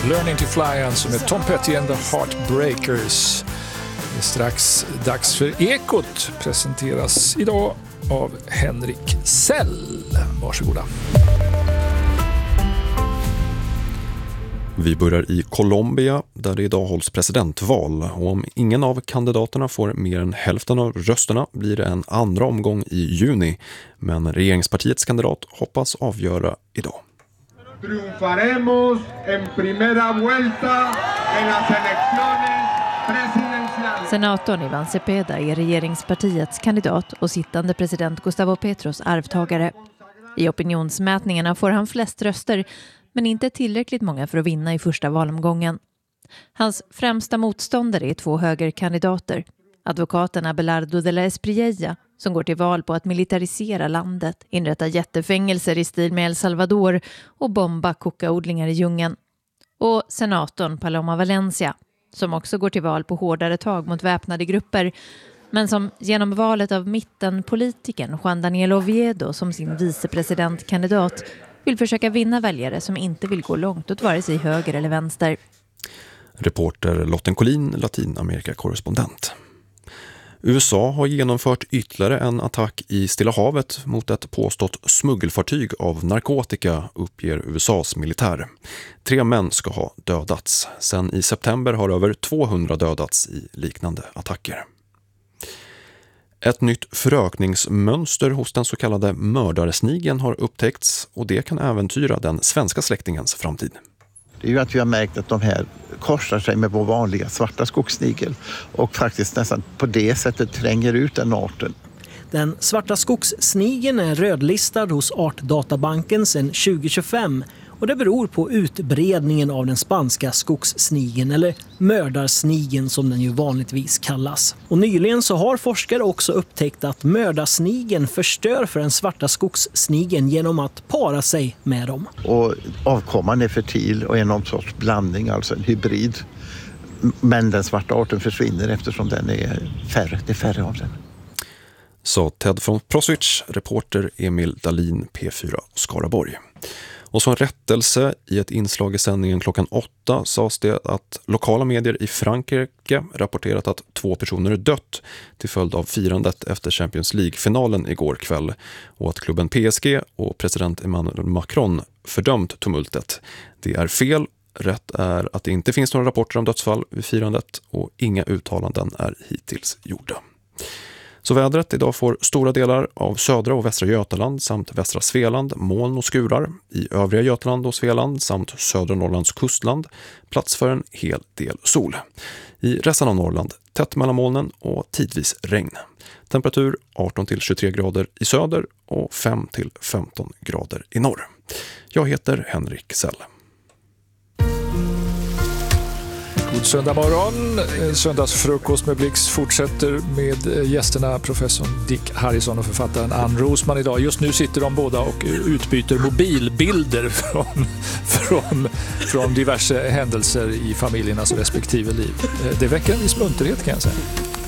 Learning to Fly, alltså med Tom Petty and the Heartbreakers. Det är strax dags för Ekot, presenteras idag av Henrik Sell. Varsågoda. Vi börjar i Colombia där det idag hålls presidentval, och om ingen av kandidaterna får mer än hälften av rösterna blir det en andra omgång i juni, men regeringspartiets kandidat hoppas avgöra idag. Triunfaremos en primera vuelta en las elecciones presidenciales. Senatorn Iván Cepeda är regeringspartiets kandidat och sittande president Gustavo Petros arvtagare. I opinionsmätningarna får han flest röster, men inte tillräckligt många för att vinna i första valomgången. Hans främsta motståndare är två högerkandidater. Advokaten Abelardo de la Espriella, som går till val på att militarisera landet, inrätta jättefängelser i stil med El Salvador och bomba kokaodlingar i djungeln. Och senatorn Paloma Valencia, som också går till val på hårdare tag mot väpnade grupper, men som genom valet av mittenpolitikern Juan Daniel Oviedo som sin vicepresidentkandidat vill försöka vinna väljare som inte vill gå långt åt vare sig höger eller vänster. Reporter Lotten Collin, Latinamerika-korrespondent. USA har genomfört ytterligare en attack i Stilla havet mot ett påstått smuggelfartyg av narkotika, uppger USAs militär. 3 män ska ha dödats. Sen i september har över 200 dödats i liknande attacker. Ett nytt förökningsmönster hos den så kallade mördarsnigeln har upptäckts, och det kan äventyra den svenska släktingens framtid. Det är ju att vi har märkt att de här korsar sig med vår vanliga svarta skogssnigel och faktiskt nästan på det sättet tränger ut den arten. Den svarta skogssnigeln är rödlistad hos Artdatabanken sedan 2025, och det beror på utbredningen av den spanska skogssnigeln, eller mördarsnigeln som den ju vanligtvis kallas. Och nyligen så har forskare också upptäckt att mördarsnigeln förstör för den svarta skogssnigeln genom att para sig med dem. Och avkomman är fertil och är någon sorts blandning, alltså en hybrid. Men den svarta arten försvinner eftersom den är färre, det är färre av den. Så Ted von Proswitch, reporter Emil Dahlin, P4 Skaraborg. Och som rättelse i ett inslag i sändningen klockan 8 sades det att lokala medier i Frankrike rapporterat att 2 personer dött till följd av firandet efter Champions League-finalen igår kväll, och att klubben PSG och president Emmanuel Macron fördömt tumultet. Det är fel. Rätt är att det inte finns några rapporter om dödsfall vid firandet, och inga uttalanden är hittills gjorda. Så vädret: idag får stora delar av södra och västra Götaland samt västra Svealand moln och skurar. I övriga Götaland och Svealand samt södra Norrlands kustland plats för en hel del sol. I resten av Norrland tätt mellan molnen och tidvis regn. Temperatur 18-23 grader i söder och 5-15 grader i norr. Jag heter Henrik Sell. God söndag morgon. Söndagsfrukost med Blix fortsätter med gästerna professor Dick Harrison och författaren Ann Rosman idag. Just nu sitter de båda och utbyter mobilbilder från diverse händelser i familjernas respektive liv. Det väcker en viss munterhet, kan jag säga.